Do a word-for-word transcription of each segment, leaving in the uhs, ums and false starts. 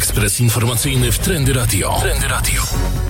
Ekspres informacyjny w Trendy Radio. Trendy Radio.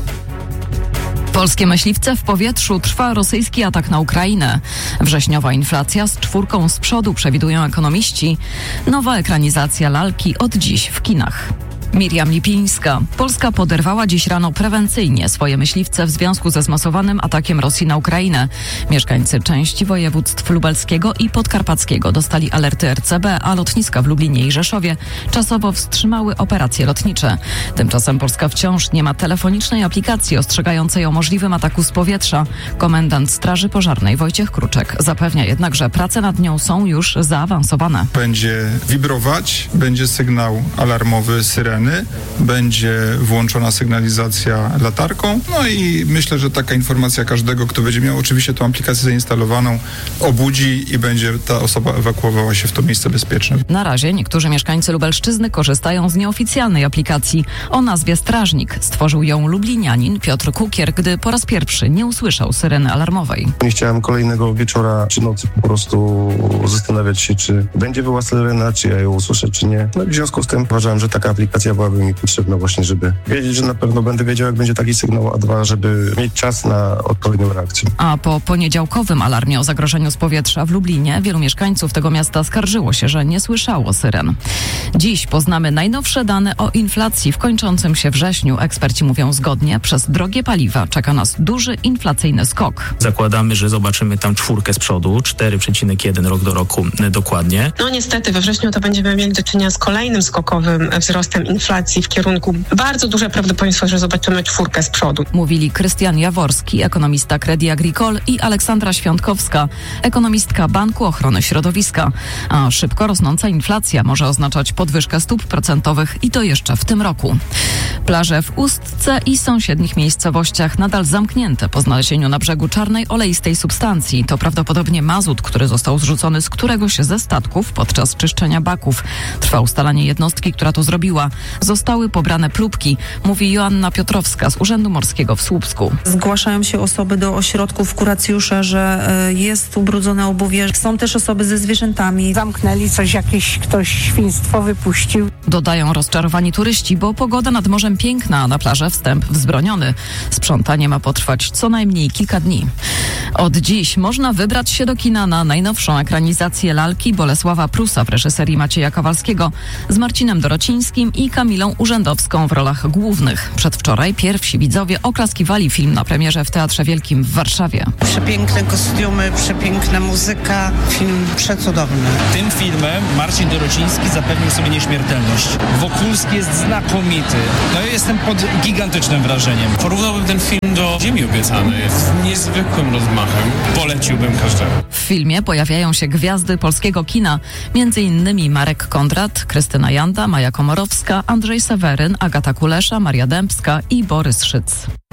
Polskie myśliwce w powietrzu, trwa rosyjski atak na Ukrainę. Wrześniowa inflacja z czwórką z przodu, przewidują ekonomiści. Nowa ekranizacja lalki od dziś w kinach. Miriam Lipińska. Polska poderwała dziś rano prewencyjnie swoje myśliwce w związku ze zmasowanym atakiem Rosji na Ukrainę. Mieszkańcy części województw lubelskiego i podkarpackiego dostali alerty R C B, a lotniska w Lublinie i Rzeszowie czasowo wstrzymały operacje lotnicze. Tymczasem Polska wciąż nie ma telefonicznej aplikacji ostrzegającej o możliwym ataku z powietrza. Komendant Straży Pożarnej Wojciech Kruczek zapewnia jednak, że prace nad nią są już zaawansowane. Będzie wibrować, będzie sygnał alarmowy, syreny. Będzie włączona sygnalizacja latarką. No i myślę, że taka informacja każdego, kto będzie miał oczywiście tą aplikację zainstalowaną, obudzi i będzie ta osoba ewakuowała się w to miejsce bezpieczne. Na razie niektórzy mieszkańcy Lubelszczyzny korzystają z nieoficjalnej aplikacji o nazwie Strażnik. Stworzył ją lublinianin Piotr Kukier, gdy po raz pierwszy nie usłyszał syreny alarmowej. Nie chciałem kolejnego wieczora czy nocy po prostu zastanawiać się, czy będzie była syrena, czy ja ją usłyszę, czy nie. No i w związku z tym uważałem, że taka aplikacja byłaby mi potrzebna właśnie, żeby wiedzieć, że na pewno będę wiedział, jak będzie taki sygnał, a dwa, żeby mieć czas na odpowiednią reakcję. A po poniedziałkowym alarmie o zagrożeniu z powietrza w Lublinie wielu mieszkańców tego miasta skarżyło się, że nie słyszało syren. Dziś poznamy najnowsze dane o inflacji w kończącym się wrześniu. Eksperci mówią zgodnie, przez drogie paliwa czeka nas duży inflacyjny skok. Zakładamy, że zobaczymy tam czwórkę z przodu, cztery przecinek jeden rok do roku dokładnie. No niestety we wrześniu to będziemy mieli do czynienia z kolejnym skokowym wzrostem inflacji w kierunku bardzo duże prawdopodobieństwo, że zobaczymy czwórkę z przodu. Mówili Krystian Jaworski, ekonomista Crédit Agricole, i Aleksandra Świątkowska, ekonomistka Banku Ochrony Środowiska. A szybko rosnąca inflacja może oznaczać podwyżkę stóp procentowych i to jeszcze w tym roku. Plaże w Ustce i sąsiednich miejscowościach nadal zamknięte po znalezieniu na brzegu czarnej oleistej substancji. To prawdopodobnie mazut, który został zrzucony z któregoś ze statków podczas czyszczenia baków. Trwa ustalanie jednostki, która to zrobiła. Zostały pobrane próbki, mówi Joanna Piotrowska z Urzędu Morskiego w Słupsku. Zgłaszają się osoby do ośrodków kuracjusze, że jest ubrudzone obuwie. Są też osoby ze zwierzętami. Zamknęli coś, jakieś ktoś świństwo wypuścił. Dodają rozczarowani turyści, bo pogoda nad morzem piękna, a na plażę wstęp wzbroniony. Sprzątanie ma potrwać co najmniej kilka dni. Od dziś można wybrać się do kina na najnowszą ekranizację lalki Bolesława Prusa w reżyserii Macieja Kowalskiego z Marcinem Dorocińskim i Kamilą Urzędowską w rolach głównych. Przedwczoraj pierwsi widzowie oklaskiwali film na premierze w Teatrze Wielkim w Warszawie. Przepiękne kostiumy, przepiękna muzyka, film przecudowny. Tym filmem Marcin Dorociński zapewnił sobie nieśmiertelność. Wokulski jest znakomity. No ja jestem pod gigantycznym wrażeniem. Porównałbym ten film do Ziemi Obiecanej. Jest niezwykłym rozmachem. Poleciłbym każdemu. W filmie pojawiają się gwiazdy polskiego kina, między innymi Marek Kondrat, Krystyna Janda, Maja Komorowska, Andrzej Seweryn, Agata Kulesza, Maria Dębska i Borys Szyc.